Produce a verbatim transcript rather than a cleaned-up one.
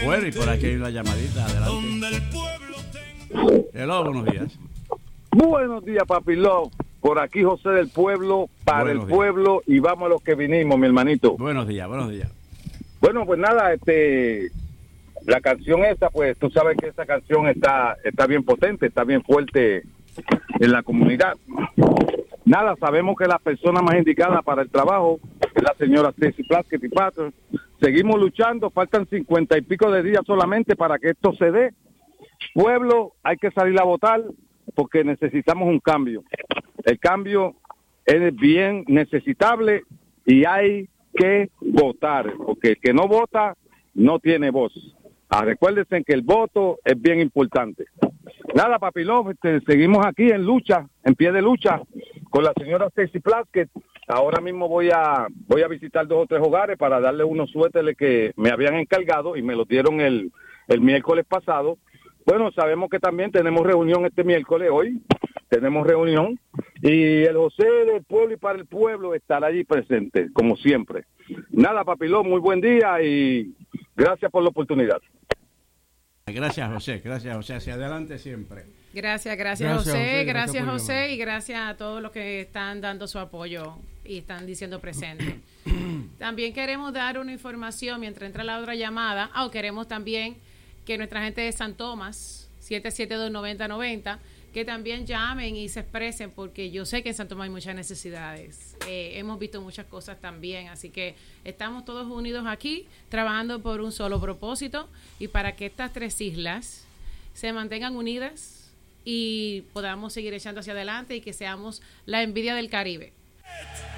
Bueno, y por aquí hay una llamadita, adelante. Hello, buenos días. Buenos días, Papi Love. Por aquí José del Pueblo, para buenos el días. Pueblo, y vamos a los que vinimos, mi hermanito. Buenos días, buenos días. Bueno, pues nada, este, la canción esa, pues tú sabes que esa canción está, está bien potente, está bien fuerte en la comunidad. Nada, sabemos que la persona más indicada para el trabajo es la señora Stacy Plaskett y Patrick. Seguimos luchando, faltan cincuenta y pico de días solamente para que esto se dé. Pueblo, hay que salir a votar porque necesitamos un cambio. El cambio es bien necesitable y hay que votar, porque el que no vota no tiene voz. Ah, recuérdense que el voto es bien importante. Nada, Papi Love, este, seguimos aquí en lucha, en pie de lucha, con la señora Stacy Plaskett. Ahora mismo voy a voy a visitar dos o tres hogares para darle unos suéteres que me habían encargado y me los dieron el, el miércoles pasado. Bueno, sabemos que también tenemos reunión este miércoles, hoy tenemos reunión, y el José del Pueblo y para el Pueblo estará allí presente, como siempre. Nada, Papi Love, muy buen día y gracias por la oportunidad. Gracias, José, gracias, José, hacia adelante siempre. Gracias, gracias, gracias José, José, gracias, gracias José, y gracias a todos los que están dando su apoyo y están diciendo presente. También queremos dar una información mientras entra la otra llamada, o oh, queremos también que nuestra gente de San Tomás, siete siete dos, nueve cero nueve cero, que también llamen y se expresen, porque yo sé que en San Tomás hay muchas necesidades. Eh, hemos visto muchas cosas también, así que estamos todos unidos aquí, trabajando por un solo propósito y para que estas tres islas se mantengan unidas y podamos seguir echando hacia adelante y que seamos la envidia del Caribe.